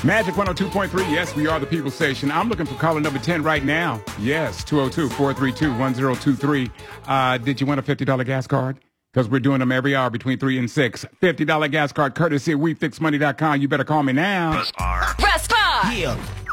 Magic 102.3. Yes, we are the People Station. I'm looking for caller number 10 right now. Yes, 202-432-1023. Did you want a $50 gas card? Because we're doing them every hour between 3 and 6. $50 gas card courtesy of WeFixMoney.com. You better call me now. Press R. Press 5. Yeah.